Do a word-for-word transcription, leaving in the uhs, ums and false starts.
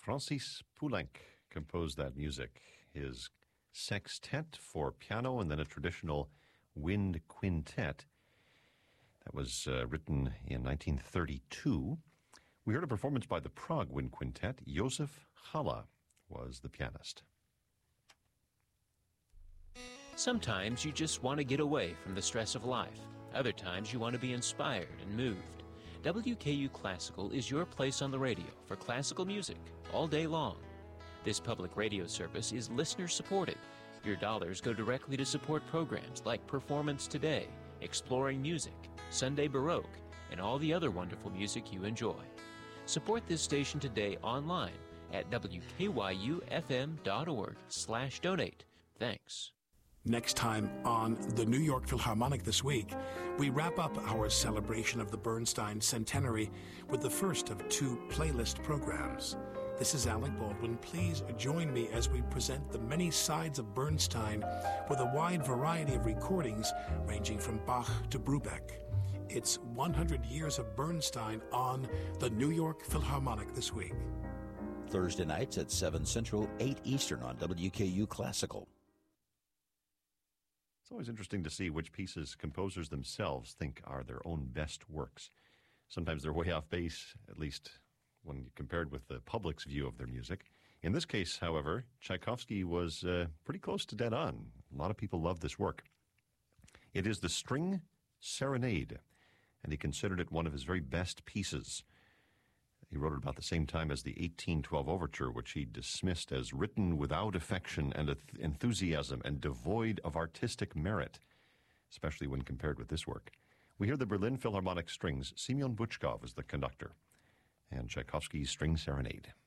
Francis Poulenc composed that music. His sextet for piano and then a traditional wind quintet. That was uh, written in nineteen thirty-two. We heard a performance by the Prague Wind Quintet. Josef Hala was the pianist. Sometimes you just want to get away from the stress of life. Other times you want to be inspired and moved. W K U Classical is your place on the radio for classical music all day long. This public radio service is listener-supported. Your dollars go directly to support programs like Performance Today, Exploring Music, Sunday Baroque, and all the other wonderful music you enjoy. Support this station today online at W K Y U F M dot org slash donate. Thanks. Next time on the New York Philharmonic This Week, we wrap up our celebration of the Bernstein Centenary with the first of two playlist programs. This is Alec Baldwin. Please join me as we present the many sides of Bernstein with a wide variety of recordings ranging from Bach to Brubeck. It's one hundred years of Bernstein on the New York Philharmonic This Week. Thursday nights at seven Central, eight Eastern on W K U Classical. It's always interesting to see which pieces composers themselves think are their own best works. Sometimes they're way off base, at least when compared with the public's view of their music. In this case, however, Tchaikovsky was uh, pretty close to dead on. A lot of people love this work. It is the String Serenade, and he considered it one of his very best pieces. He wrote it about the same time as the eighteen twelve Overture, which he dismissed as written without affection and enthusiasm and devoid of artistic merit, especially when compared with this work. We hear the Berlin Philharmonic Strings. Semyon Buchkov is the conductor, and Tchaikovsky's String Serenade.